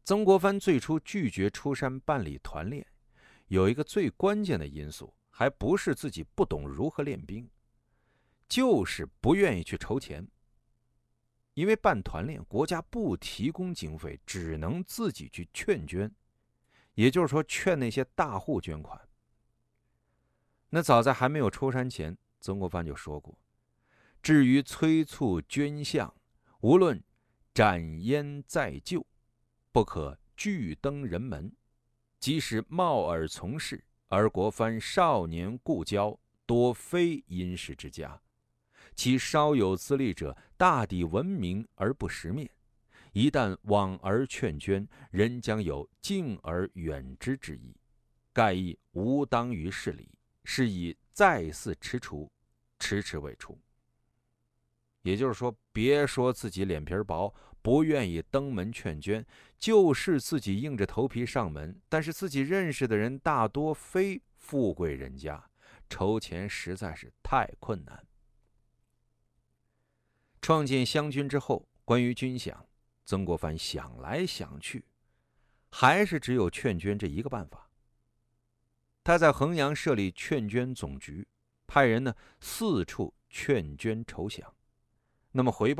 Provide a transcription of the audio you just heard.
曾国藩最初拒绝出山办理团练，有一个最关键的因素，还不是自己不懂如何练兵，就是不愿意去筹钱。因为办团练，国家不提供经费，只能自己去劝捐，也就是说劝那些大户捐款。那早在还没有出山前，曾国藩就说过，至于催促捐项，无论斩烟再就，不可拒登人门，即使冒耳从事，而国藩少年故交，多非殷实之家，其稍有资历者，大抵闻名而不识面，一旦往而劝捐，人将有敬而远之之意，盖亦无当于事理，是以再次踟蹰，迟迟未出。也就是说，别说自己脸皮薄，不愿意登门劝捐，就是自己硬着头皮上门，但是自己认识的人大多非富贵人家，筹钱实在是太困难。创建湘军之后，关于军饷，曾国藩想来想去，还是只有劝捐这一个办法。他在衡阳设立劝捐总局，派人四处劝捐筹饷。那么回报